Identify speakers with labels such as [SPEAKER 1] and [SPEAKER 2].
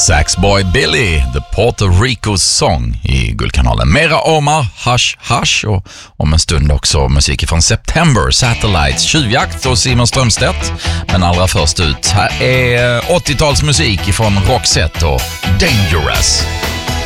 [SPEAKER 1] Saxboy Billy, The Puerto Rico Song i Guldkanalen. Mera Omar, Hush Hush och om en stund också musik från September, Satellites, Tjuvjakt och Simon Strömstedt. Men allra först ut, här är 80-talsmusik från Roxette och Dangerous.